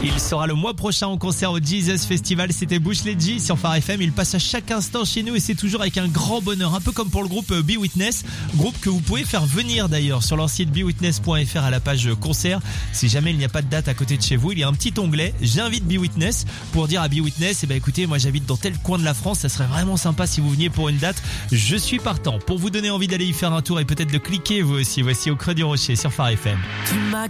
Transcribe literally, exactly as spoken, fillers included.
Il sera le mois prochain en concert au Jesus Festival. C'était Bush Leggy sur Phare F M. Il passe à chaque instant chez nous et c'est toujours avec un grand bonheur. Un peu comme pour le groupe Be Witness. Groupe que vous pouvez faire venir d'ailleurs sur leur site be witness point f r à la page concert. Si jamais il n'y a pas de date à côté de chez vous, il y a un petit onglet J'invite Be Witness pour dire à Be Witness, eh ben écoutez, moi j'habite dans tel coin de la France. Ça serait vraiment sympa si vous veniez pour une date. Je suis partant pour vous donner envie d'aller y faire un tour et peut-être de cliquer vous aussi. Voici Au Creux du Rocher sur Phare F M.